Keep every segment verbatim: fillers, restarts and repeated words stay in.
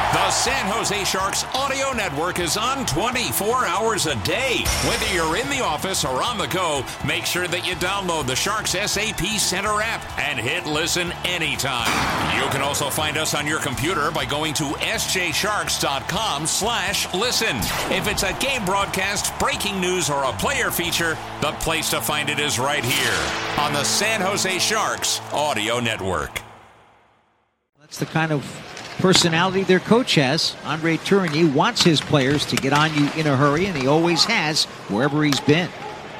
The San Jose Sharks audio network is on twenty-four hours a day. Whether you're in the office or on the go, make sure that you download the Sharks S A P Center app and hit listen anytime. You can also find us on your computer by going to s j sharks dot com slash listen. If it's a game broadcast, breaking news, or a player feature, the place to find it is right here on the San Jose Sharks audio network. That's the kind of personality their coach has. Andre Tourigny wants his players to get on you in a hurry, and he always has wherever he's been.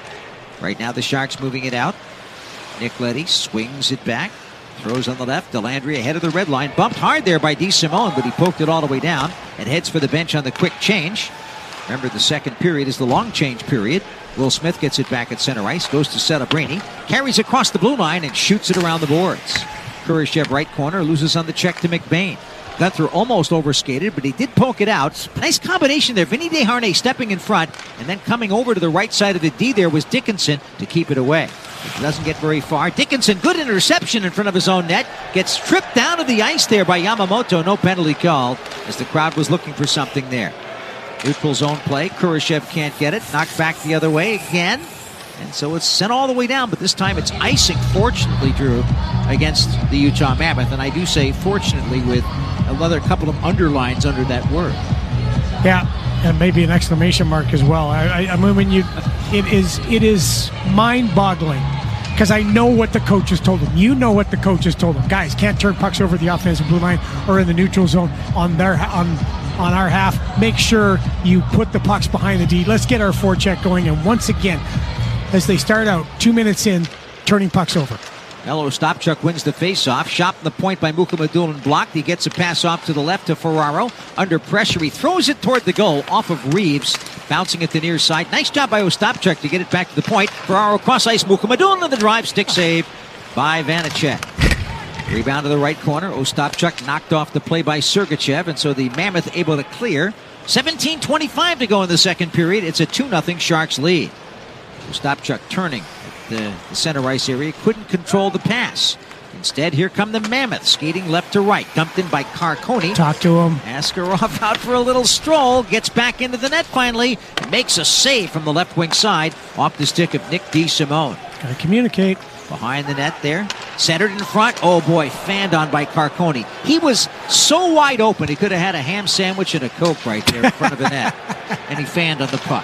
Right now the Sharks moving it out. Nick Leddy swings it back, throws on the left. Delandry ahead of the red line, bumped hard there by DeSimone, but he poked it all the way down and heads for the bench on the quick change. Remember, the second period is the long change period. Will Smith gets it back at center ice, goes to Celebrini, carries across the blue line and shoots it around the boards. Kurashev right corner, loses on the check to McBain. Gunther almost overskated, but he did poke it out. Nice combination there. Vinny Desharnais stepping in front, and then coming over to the right side of the D there was Dickinson to keep it away. It doesn't get very far. Dickinson, good interception in front of his own net. Gets tripped down to the ice there by Yamamoto. No penalty called, as the crowd was looking for something there. Neutral zone play. Kurashev can't get it. Knocked back the other way again. And so it's sent all the way down, but this time it's icing, fortunately, Drew, against the Utah Mammoth. And I do say fortunately with another couple of underlines under that word. Yeah, and maybe an exclamation mark as well. I, I, I mean, when you, it is it is mind-boggling, because I know what the coaches told them. You know what the coaches told them. Guys, can't turn pucks over the offensive blue line or in the neutral zone on their on on our half. Make sure you put the pucks behind the D. Let's get our forecheck going. And once again, as they start out, two minutes in, turning pucks over. Melo Ostapchuk wins the faceoff. Shot from the point by Mukhamadullin blocked. He gets a pass off to the left to Ferraro. Under pressure, he throws it toward the goal off of Reeves. Bouncing at the near side. Nice job by Ostapchuk to get it back to the point. Ferraro cross ice. Mukhamadullin on the drive. Stick save by Vanacek. Rebound to the right corner. Ostapchuk knocked off the play by Sergachev. And so the Mammoth able to clear. seventeen twenty-five to go in the second period. It's a two nothing Sharks lead. Ostapchuk turning at the, the center ice area. Couldn't control the pass. Instead, here come the Mammoths, skating left to right. Dumped in by Carcone. Talk to him. Askarov out for a little stroll. Gets back into the net finally. Makes a save from the left wing side off the stick of Nick DeSimone. Gotta communicate. Behind the net there. Centered in front. Oh boy, fanned on by Carcone. He was so wide open, he could have had a ham sandwich and a Coke right there in front of the net. And he fanned on the puck.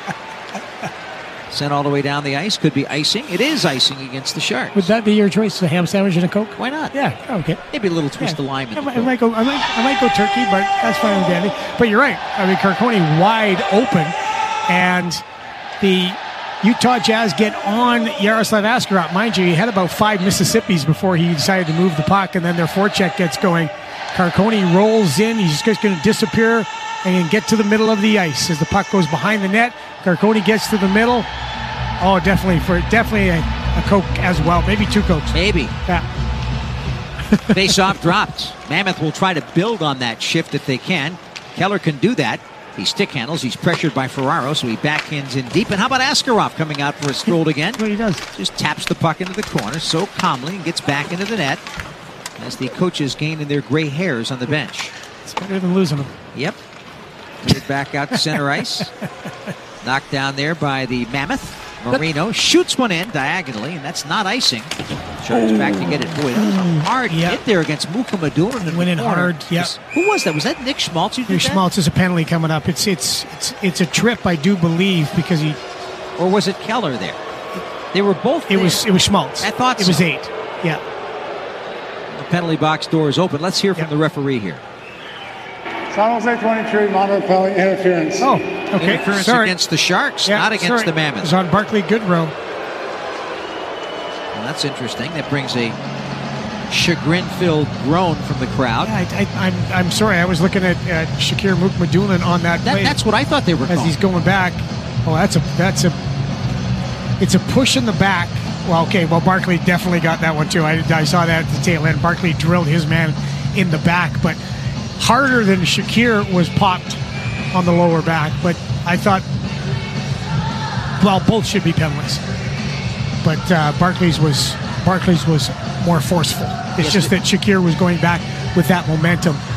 Sent all the way down the ice. Could be icing. It is icing against the Sharks. Would that be your choice, a ham sandwich and a Coke? Why not? Yeah, okay. Maybe a little twist yeah. of lime in I, the might, I, might go, I, might, I might go turkey, but that's fine with Danny. But you're right. I mean, Carcone wide open, and the Utah Jazz get on Yaroslav Askarov. Mind you, he had about five Mississippis before he decided to move the puck, and then their forecheck gets going. Carcone rolls in. He's just going to disappear and get to the middle of the ice as the puck goes behind the net. Carcone gets to the middle. Oh, definitely for definitely a, a Coke as well. Maybe two Cokes. Maybe. Yeah. Face-off dropped. Mammoth will try to build on that shift if they can. Keller can do that. He stick handles. He's pressured by Ferraro, so he backhands in deep. And how about Askarov coming out for a stroll again? That's what he does. Just taps the puck into the corner so calmly and gets back into the net as the coaches gain in their gray hairs on the bench. It's better than losing them. Yep. Get it back out to center ice. Knocked down there by the Mammoth. Marino shoots one in diagonally, and that's not icing. Sharks oh. back to get it. Boy, that was a hard yep. hit there against Mukhamadullin. And went in hard. Yeah. Who was that? Was that Nick Schmaltz who did Nick that? Schmaltz is a penalty coming up. It's it's it's it's a trip, I do believe, because he. Or was it Keller there? They were both. It there. was it was Schmaltz. I thought it so. was eight. Yeah. The penalty box door is open. Let's hear from yep. the referee here. San Jose twenty-three, Mono penalty interference. Oh, okay. Interference sorry. against the Sharks, yeah, not against sorry. the Mammoth. It was on Barclay Goodrow. Well, that's interesting. That brings a chagrin-filled groan from the crowd. Yeah, I, I, I'm I'm sorry. I was looking at uh, Shakir Mukhamadullin on that, that play. That's what I thought they were as calling. he's going back. Oh, that's a that's a it's a push in the back. Well, okay. Well, Barclay definitely got that one too. I, I saw that at the tail end. Barclay drilled his man in the back, but harder than Shakir was popped on the lower back. But I thought, well, both should be penalties. But uh, Barclays was Barclays was more forceful. It's yes, just that Shakir was going back with that momentum